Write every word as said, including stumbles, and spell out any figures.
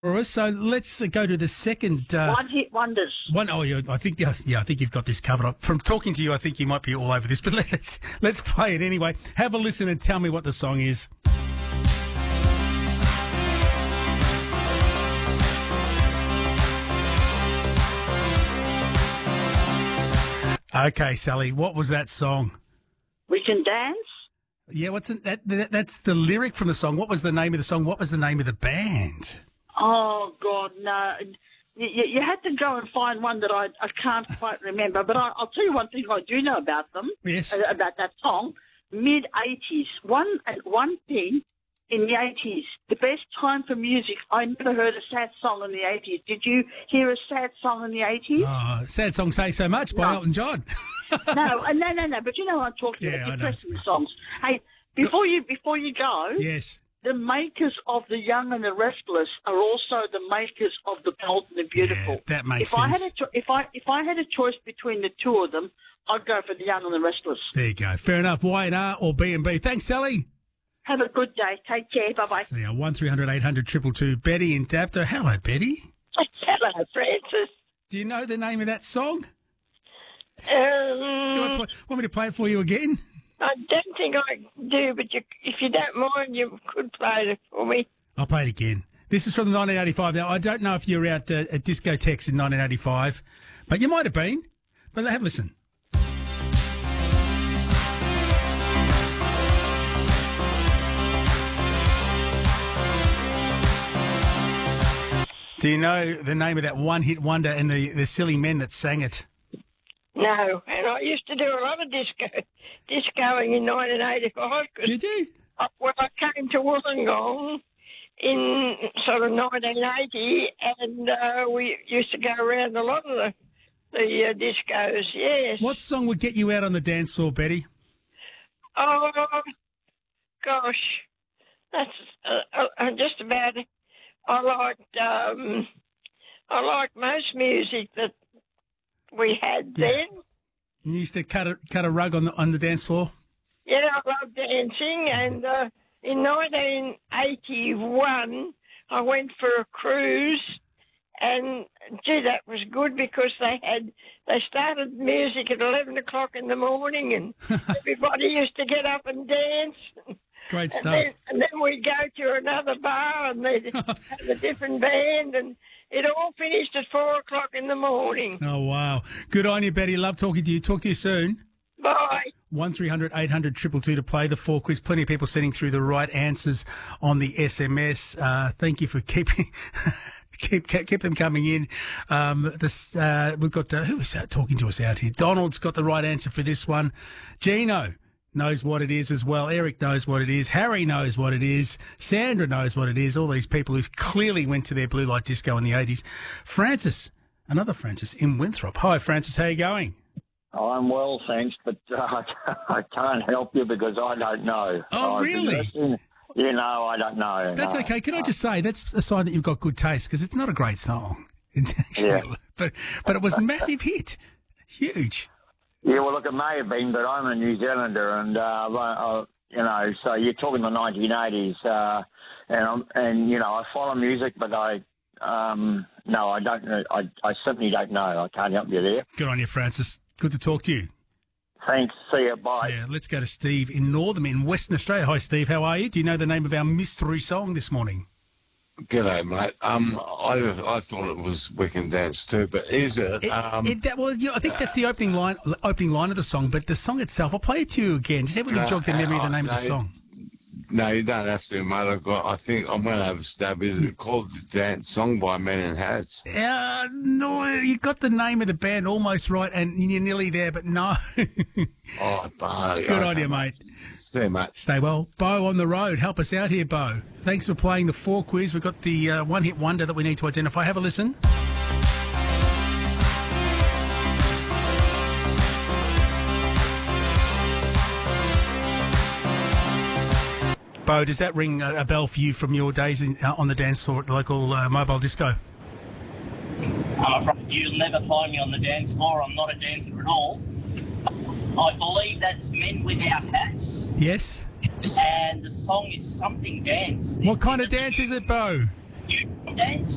For us, so let's uh, go to the second uh, One hit wonders. one. Oh, yeah, I think yeah, yeah, I think you've got this covered up. From talking to you, I think you might be all over this. But let's let's play it anyway. Have a listen and tell me what the song is. Okay, Sally, what was that song? We Can Dance. Yeah, what's it, that, that? That's the lyric from the song. What was the name of the song? What was the name of the band? Oh, God, no. You, you had to go and find one that I, I can't quite remember. But I, I'll tell you one thing I do know about them, Yes. uh, about that song. mid-eighties. One, one thing in the eighties, the best time for music, I never heard a sad song in the eighties. Did you hear a sad song in the eighties? Oh, sad song, Say So Much by No. Elton John. No, uh, no, no, no. But you know what I'm talking Yeah, I about, know. depressing songs. Hey, before you before you go, Yes. the makers of The Young and the Restless are also the makers of The Bold and the Beautiful. Yeah, that makes if I had sense. a cho- if I if I had a choice between the two of them, I'd go for The Young and the Restless. There you go. Fair enough. Y and R or B and B. Thanks, Sally. Have a good day. Take care. Bye bye. See ya. One three hundred eight hundred two two two. Betty in Dapto. Hello, Betty. Hello, Francis. Do you know the name of that song? Um, Do I play, want me to play it for you again? I don't think I do, but you, if you don't mind, you could play it for me. I'll play it again. This is from nineteen eighty-five. Now, I don't know if you were out uh, at discotheques in nineteen eighty-five, but you might have been. But have a listen. Do you know the name of that one-hit wonder and the, the silly men that sang it? No, and I used to do a lot of disco, discoing in nineteen eighty-five. Cause Did you? I, when I came to Wollongong in sort of nineteen eighty, and uh, we used to go around a lot of the, the uh, discos, yes. What song would get you out on the dance floor, Betty? Oh, gosh. That's uh, uh, just about it. I liked, um, I liked most music that we had Yeah. then. You used to cut a, cut a rug on the on the dance floor? Yeah, I loved dancing, and uh, in nineteen eighty-one, I went for a cruise, and gee, that was good because they had they started music at eleven o'clock in the morning, and everybody used to get up and dance. Great And stuff. then, and then we'd go to another bar, and they'd have a different band, and it all finished at four o'clock in the morning. Oh, wow. Good on you, Betty. Love talking to you. Talk to you soon. Bye. one three hundred eight hundred two two two to play the four quiz. Plenty of people sending through the right answers on the S M S. Uh, thank you for keeping keep keep them coming in. Um, this uh, we've got uh, who is that talking to us out here? Donald's got the right answer for this one. Gino knows what it is as well. Eric knows what it is. Harry knows what it is. Sandra knows what it is. All these people who clearly went to their blue light disco in the eighties. Francis, another Francis in Winthrop. Hi, Francis. How you going? I'm well, thanks, but uh, I can't help you because I don't know. Oh, I've been really? listening. You know, I don't know. That's no. okay. Can I just say that's a sign that you've got good taste because it's not a great song. It's actually, Yeah. but but it was a massive hit, huge. Yeah, well, look, it may have been, but I'm a New Zealander, and uh, uh, you know, so you're talking the nineteen eighties, uh, and I'm, and you know, I follow music, but I, um, no, I don't know. I, I simply don't know. I can't help you there. Good on you, Francis. Good to talk to you. Thanks. See you. Bye. So, yeah, let's go to Steve in Northam in Western Australia. Hi, Steve. How are you? Do you know the name of our mystery song this morning? G'day, mate. Um, I I thought it was We Can Dance too, but is it? It, um, it, that, well, yeah, I think that's the opening line, opening line of the song. But the song itself, I'll play it to you again. Just everyone uh, jog the memory of the uh, name of the no, song. No, you don't have to, mate. I've got. I think I'm going to have a stab. Is it called the Dance Song by Men in Hats? Uh, no, you got the name of the band almost right, and you're nearly there, but no. Oh, but, Good on you, mate. See you, mate. Stay well. Bo on the road. Help us out here, Bo. Thanks for playing the four quiz. We've got the uh, one-hit wonder that we need to identify. Have a listen. Bo, does that ring a, a bell for you from your days in, uh, on the dance floor at the local uh, mobile disco? I'm afraid you'll never find me on the dance floor. I'm not a dancer at all. I believe that's Men Without Hats, Yes. and the song is Something Dance. What kind of dance is it, Bo? You dance?